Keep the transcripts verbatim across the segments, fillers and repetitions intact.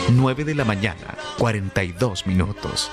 nueve de la mañana, cuarenta y dos minutos.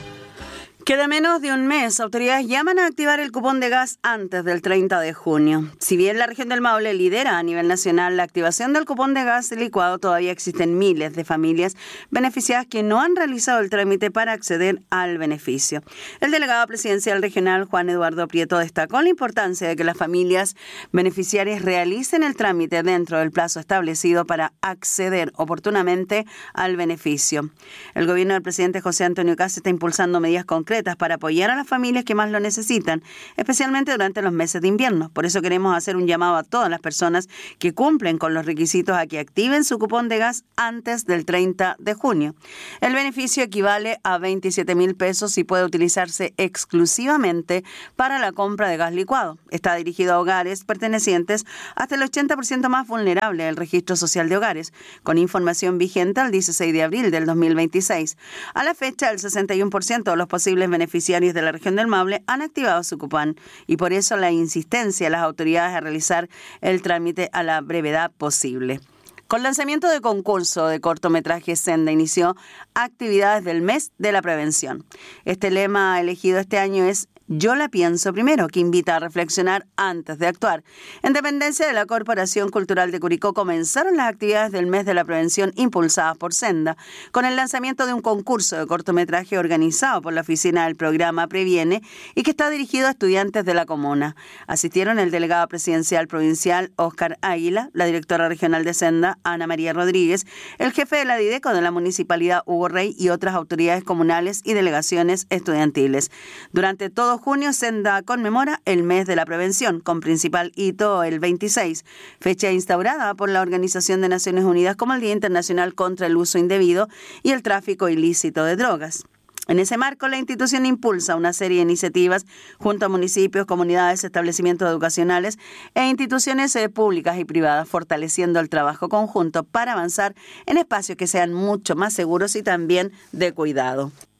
Queda menos de un mes. Autoridades llaman a activar el cupón de gas antes del treinta de junio. Si bien la región del Maule lidera a nivel nacional la activación del cupón de gas licuado, todavía existen miles de familias beneficiadas que no han realizado el trámite para acceder al beneficio. El delegado presidencial regional, Juan Eduardo Prieto, destacó la importancia de que las familias beneficiarias realicen el trámite dentro del plazo establecido para acceder oportunamente al beneficio. El gobierno del presidente José Antonio Kast está impulsando medidas concretas para apoyar a las familias que más lo necesitan, especialmente durante los meses de invierno. Por eso queremos hacer un llamado a todas las personas que cumplen con los requisitos a que activen su cupón de gas antes del treinta de junio. El beneficio equivale a veintisiete mil pesos y puede utilizarse exclusivamente para la compra de gas licuado. Está dirigido a hogares pertenecientes hasta el ochenta por ciento más vulnerable del Registro Social de Hogares, con información vigente al dieciséis de abril del dos mil veintiséis. A la fecha, el sesenta y uno por ciento de los posibles beneficiarios de la región del Maule han activado su cupón y por eso la insistencia de las autoridades a realizar el trámite a la brevedad posible. Con lanzamiento de concurso de cortometraje, Senda inició actividades del mes de la prevención. Este lema elegido este año es Yo la pienso primero, que invita a reflexionar antes de actuar. En dependencia de la Corporación Cultural de Curicó comenzaron las actividades del mes de la prevención impulsadas por Senda, con el lanzamiento de un concurso de cortometraje organizado por la oficina del programa Previene y que está dirigido a estudiantes de la comuna. Asistieron el delegado presidencial provincial Óscar Águila, la directora regional de Senda Ana María Rodríguez, el jefe de la Dideco de la municipalidad Hugo Rey y otras autoridades comunales y delegaciones estudiantiles. Durante todo junio, Senda conmemora el mes de la prevención, con principal hito el veintiséis, fecha instaurada por la Organización de Naciones Unidas como el Día Internacional contra el Uso Indebido y el Tráfico Ilícito de Drogas. En ese marco, la institución impulsa una serie de iniciativas junto a municipios, comunidades, establecimientos educacionales e instituciones públicas y privadas, fortaleciendo el trabajo conjunto para avanzar en espacios que sean mucho más seguros y también de cuidado.